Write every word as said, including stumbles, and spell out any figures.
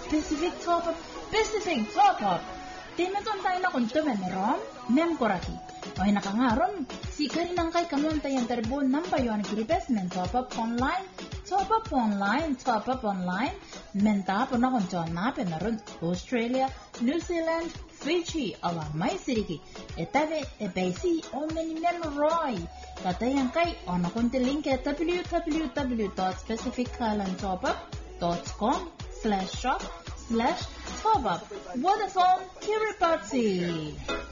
Pacific top up, Pacific top up. Tinaton tayo na kuntumen rom, mem koraki. O nakangaron, si karinang kay kanon tayong terbo nampayon gripes men top up online, top up online, top up online. Menta po na kuntuan na penaron Australia, New Zealand, Fiji, alang may siriki. Etabe, ebesi, o menimen roy. Katayang kay, o nakunti link at w w w dot pacific island top up dot com slash shop slash top up. Vodafone Kiribati.